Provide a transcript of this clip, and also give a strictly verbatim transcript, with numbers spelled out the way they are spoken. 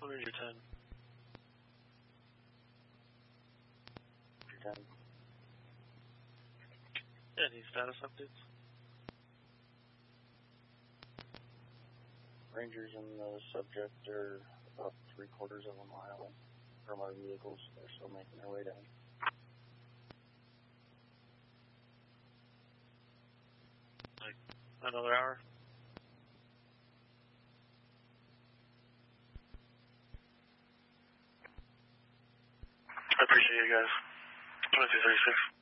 Ranger ten. Ranger ten. Any status updates? Rangers and the subject are about three quarters of a mile from our vehicles. They're still making their way down. Like another hour? I appreciate you guys. twenty-two thirty-six.